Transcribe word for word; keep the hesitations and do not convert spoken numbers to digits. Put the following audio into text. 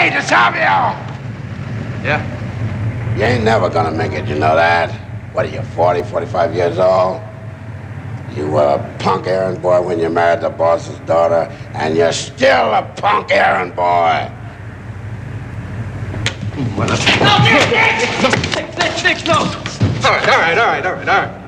Hey, DeSalvio! Yeah? You ain't never gonna make it, you know that? What are you, forty, forty-five years old? You were a punk errand boy when you married the boss's daughter, and you're still a punk errand boy. Well, no, Dick, Dick! Dick, Dick, Dick, no! All right, all right, all right, all right, all right.